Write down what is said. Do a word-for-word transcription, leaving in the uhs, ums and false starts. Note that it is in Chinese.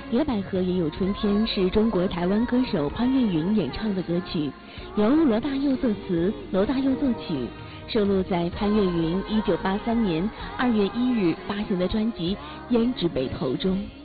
野百合也有春天是中国台湾歌手潘越云演唱的歌曲，由罗大佑作词，罗大佑作曲，收录在潘越云一九八三年二月一日发行的专辑《胭脂北头》中。